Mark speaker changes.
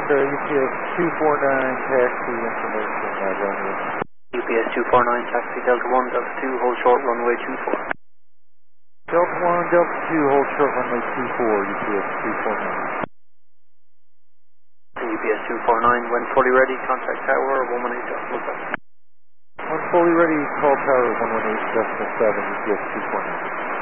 Speaker 1: to UPS 249, taxi information, runway.
Speaker 2: UPS 249, taxi Delta 1, Delta 2, hold short, runway 24.
Speaker 1: Delta 1, Delta 2, hold short, runway 24, UPS 249.
Speaker 2: UPS 249, when fully ready, contact tower 118.7.
Speaker 1: When fully ready, call tower 118.7, UPS 249.